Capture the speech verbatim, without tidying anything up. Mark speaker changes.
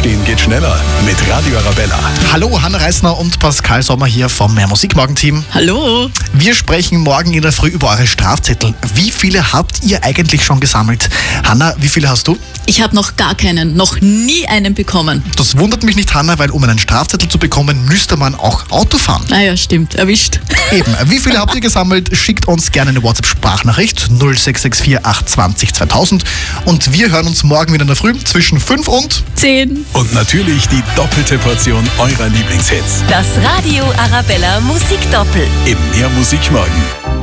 Speaker 1: Aufstehen geht schneller mit Radio Arabella.
Speaker 2: Hallo, Hanna Reisner und Pascal Sommer hier vom Mehr Musik Morgen Team.
Speaker 3: Hallo.
Speaker 2: Wir sprechen morgen in der Früh über eure Strafzettel. Wie viele habt ihr eigentlich schon gesammelt? Hanna, wie viele hast du?
Speaker 3: Ich habe noch gar keinen, noch nie einen bekommen.
Speaker 2: Das wundert mich nicht, Hanna, weil um einen Strafzettel zu bekommen, müsste man auch Auto fahren.
Speaker 3: Naja, stimmt, erwischt.
Speaker 2: Eben, wie viele habt ihr gesammelt? Schickt uns gerne eine WhatsApp-Sprachnachricht null sechs sechs vier acht zwanzig zweitausend und wir hören uns morgen wieder in der Früh zwischen fünf und
Speaker 3: Zehn.
Speaker 1: Und natürlich die doppelte Portion eurer Lieblingshits
Speaker 4: Das Radio Arabella Musikdoppel.
Speaker 1: im Mehr Musik Morgen.